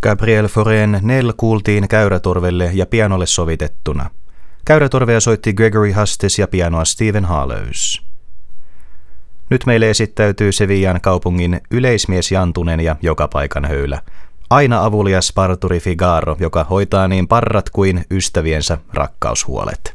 Gabriel Faurén Nell kuultiin käyrätorvelle ja pianolle sovitettuna. Käyrätorvea soitti Gregory Hastes ja pianoa Stephen Harlows. Nyt meille esittäytyy Sevillan kaupungin yleismies Jantunen ja joka paikan höylä. Aina avulias parturi Figaro, joka hoitaa niin parrat kuin ystäviensä rakkaushuolet.